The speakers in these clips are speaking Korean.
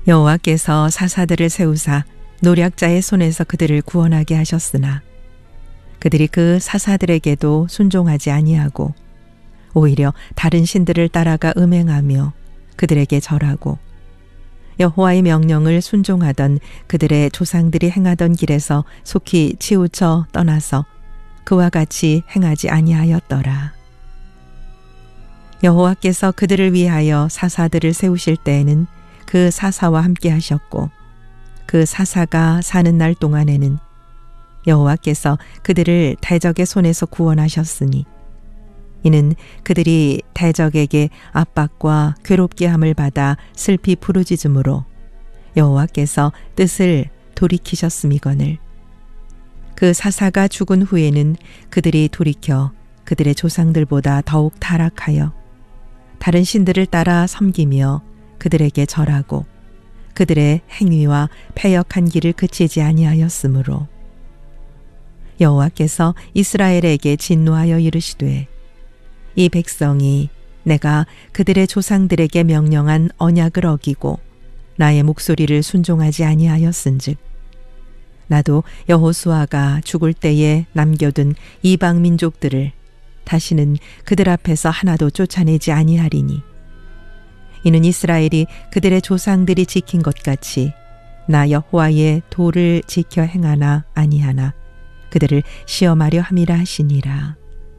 여호와께서 사사들을 세우사 노략자의 손에서 그들을 구원하게 하셨으나 그들이 그 사사들에게도 순종하지 아니하고 오히려 다른 신들을 따라가 음행하며 그들에게 절하고 여호와의 명령을 순종하던 그들의 조상들이 행하던 길에서 속히 치우쳐 떠나서 그와 같이 행하지 아니하였더라. 여호와께서 그들을 위하여 사사들을 세우실 때에는 그 사사와 함께 하셨고 그 사사가 사는 날 동안에는 여호와께서 그들을 대적의 손에서 구원하셨으니 이는 그들이 대적에게 압박과 괴롭게 함을 받아 슬피 부르짖음으로 여호와께서 뜻을 돌이키셨음이거늘 그 사사가 죽은 후에는 그들이 돌이켜 그들의 조상들보다 더욱 타락하여 다른 신들을 따라 섬기며 그들에게 절하고 그들의 행위와 패역한 길을 그치지 아니하였으므로 여호와께서 이스라엘에게 진노하여 이르시되 이 백성이 내가 그들의 조상들에게 명령한 언약을 어기고 나의 목소리를 순종하지 아니하였은즉 나도 여호수아가 죽을 때에 남겨둔 이방 민족들을 다시는 그들 앞에서 하나도 쫓아내지 아니하리니 이는 이스라엘이 그들의 조상들이 지킨 것 같이 나 여호와의 도를 지켜 행하나 아니하나 그들을 시험하려 함이라 하시니라.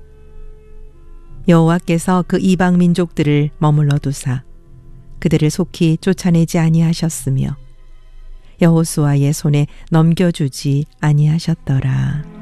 여호와께서 그 이방 민족들을 머물러 두사 그들을 속히 쫓아내지 아니하셨으며 여호수아의 손에 넘겨주지 아니하셨더라.